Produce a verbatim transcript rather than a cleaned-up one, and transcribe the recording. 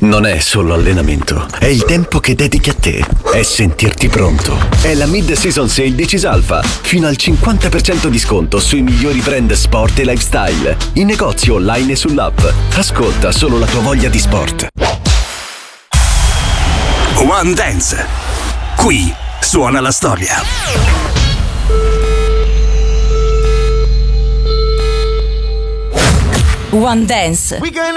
non è solo allenamento, è il tempo che dedichi a te, è sentirti pronto. È la mid-season sale di Cisalfa, fino al cinquanta per cento di sconto sui migliori brand sport e lifestyle, in negozio online e sull'app. Ascolta solo la tua voglia di sport. One Dance. Qui suona la storia. One Dance.